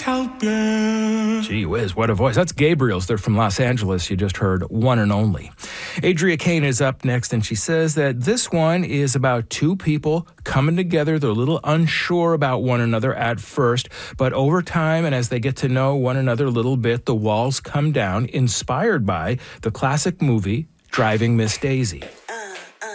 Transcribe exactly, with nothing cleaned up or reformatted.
help you. Gee whiz, what a voice. That's Gabriel's. They're from Los Angeles. You just heard One and Only. Adria Kane is up next, and she says that this one is about two people coming together. They're a little unsure about one another at first, but over time and as they get to know one another a little bit, the walls come down, inspired by the classic movie Driving Miss Daisy.